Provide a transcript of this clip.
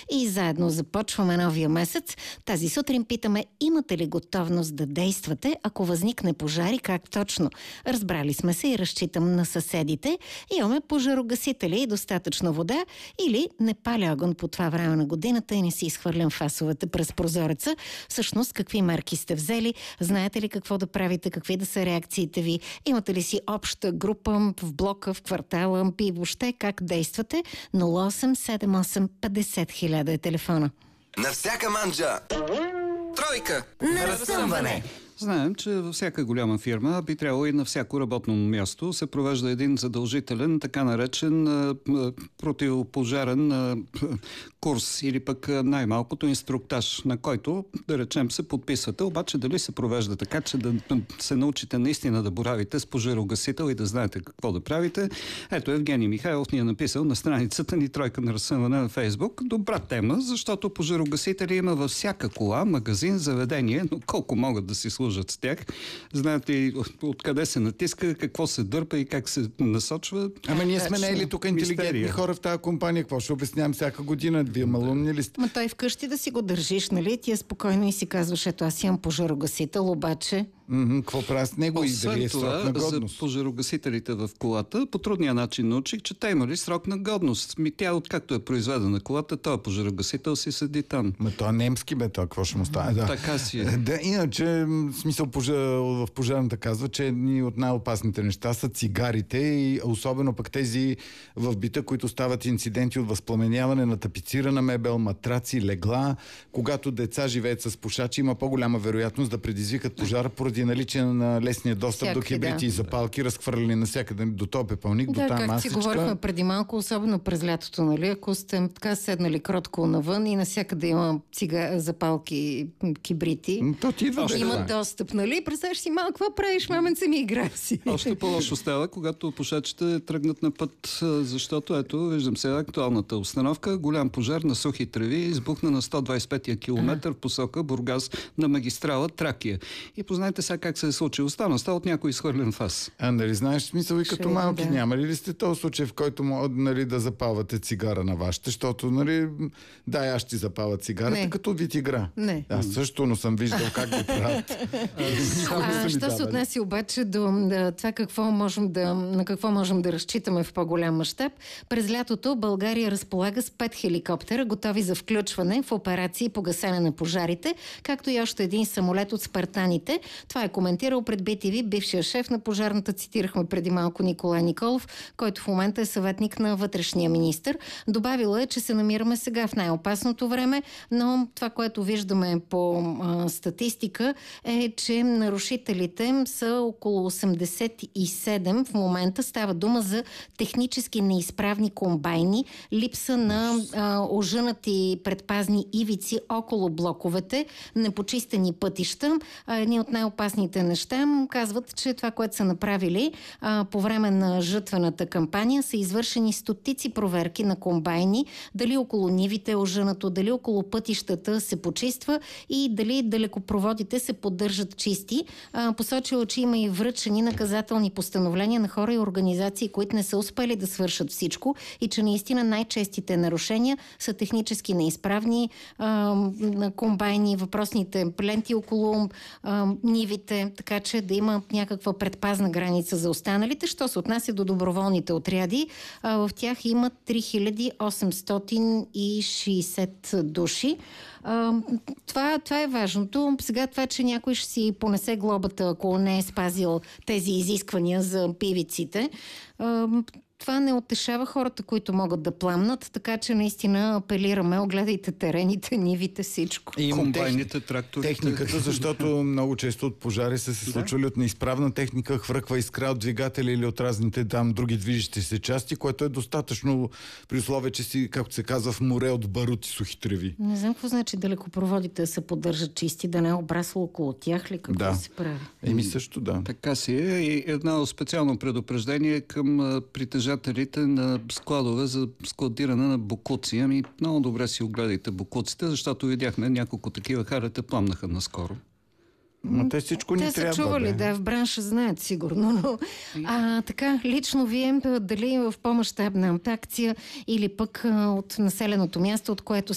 и заедно започваме новия месец. Тази сутрин питаме, имате ли готовност да действате, ако възникне пожар и как точно? Разбрали сме се и разчитам на съседите. Имаме пожарогасители и достатъчно вода или не паля огън по това време на годината и не си изхвърлям фасовете през прозореца. Всъщност, какви мерки сте взели? Знаете ли какво да правите? Какви да са реакциите ви? Имате ли си обща група в блока, в квартала и въобще как действате? 0878 50 000 е телефона. На всяка манджа тройка на разсъмване. Знаем, че във всяка голяма фирма би трябвало и на всяко работно място се провежда един задължителен, така наречен противопожарен курс или пък най-малкото инструктаж, на който, да речем, се подписвате. Обаче дали се провежда така, че да се научите наистина да боравите с пожарогасител и да знаете какво да правите? Ето, Евгений Михайлов ни е написал на страницата ни Тройка на разсъмване на Фейсбук. Добра тема, защото пожарогасители има във всяка кола, магазин, заведение, но колко могат да си служат с тях. Знаете и откъде се натиска, какво се дърпа и как се насочва. Ама ние сме наели тук интелигентни мистерия. хора в тази компания. Какво ще обяснявам всяка година? Вие малумни ли сте? Ма той вкъщи да си го държиш, нали? Ти е спокойно и си казваш, ето аз имам пожарогасител, обаче... Какво правя с него и дали е срок на за годност? пожарогасителите в колата, по трудния начин научих, че те имали срок на годност. Тя, откакто е произведена колата, този пожарогасител си седи там. Ма то немски бе, то какво ще му стане? Да. Така си е. Да, иначе, в смисъл в пожарната казва, че едни от най-опасните неща са цигарите и особено пък тези в бита, които стават инциденти от възпламеняване на тапицирана мебел, матраци, легла. Когато деца живеят с пушачи, има по-голяма вероятност да предизвикат пожара поради наличие на лесния достъп до кибрити и запалки, разхвърляни навсякъде, до този пепелник, до тази масичка. Как си говорихме преди малко, особено през лятото, нали? Ако сте така седнали кротко навън и навсякъде има запалки, кибрити. То ти идва има достъп, нали? Представяш си малко, какво правиш, маменце ми, игра си. Още по-лошо става, когато пушачите тръгнат на път, защото ето, виждам сега актуалната обстановка. Голям пожар на сухи треви избухна на 125-я километър в посока Бургас на магистрала Тракия. И познайте сега как се е случило. Става от някой изхвърлен фас. Нали, знаеш смисъл и като малки да. няма ли сте този случай, в който нали, да запалвате цигара на вашите, защото, нали, да, аз ще запаля цигарата, като вид игра. Не. Аз също, но съм виждал как го правят. Що се отнася обаче до това на какво можем да разчитаме в по-голям мащаб, през лятото България разполага с 5 хеликоптера, готови за включване в операции по гасене на пожарите, както и още един самолет от спартаните. Това е коментирал пред BTV бившия шеф на пожарната, цитирахме преди малко Николай Николов, който в момента е съветник на вътрешния министър. Добавила е, че се намираме сега в най-опасното време, но това, което виждаме по статистика е, че нарушителите са около 87 в момента. Става дума за технически неизправни комбайни, липса на ожънати предпазни ивици около блоковете, непочистени пътища. Едни от най-опасните неща казват, че това, което са направили по време на жътвената кампания, са извършени стотици проверки на комбайни, дали около нивите е ожънато, дали около пътищата се почиства и дали далекопроводите се поддържат чисти. Посочила, че има и връчени наказателни постановления на хора и организации, които не са успели да свършат всичко и че наистина най-честите нарушения са технически неизправни комбайни, въпросните ленти около нивите, така че да има някаква предпазна граница за останалите. Що се отнася до доброволните отряди, в тях има 3860 души. Това е важното. Сега това, че някой ще си понесе глобата, ако не е спазил тези изисквания за пивиците, това не утешава хората, които могат да пламнат, така че наистина апелираме, огледайте терените, нивите, всичко. И комбайните, тракторите. Техниката, защото много често от пожари са се случвали от неизправна техника, хвърква искра от двигателя или от разните там други движещи се части, което е достатъчно при условие, че си, както се казва, в море от барут и сухи треви. Не знам какво значи далекопроводите да се поддържат чисти, да не е обрасло около тях ли, какво се прави? Също да. Така си е. И едно специално предупреждение към притежателите на складове за складиране на бокуци. Ами много добре си огледайте бокуците, защото видяхме няколко такива харета пламнаха наскоро. Но те всичко ни трябва. Те са чували, в бранша знаят сигурно, но така, лично вие дали в по-мащабна акция или пък от населеното място, от което